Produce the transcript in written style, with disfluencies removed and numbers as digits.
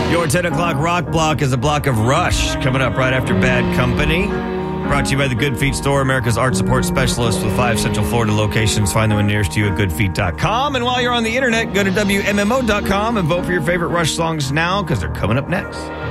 Your 10 o'clock rock block is a block of Rush coming up right after Bad Company. Brought to you by the Good Feet Store, America's art support specialist with 5 Central Florida locations. Find the one nearest you at goodfeet.com. And while you're on the internet, go to WMMO.com and vote for your favorite Rush songs now because they're coming up next.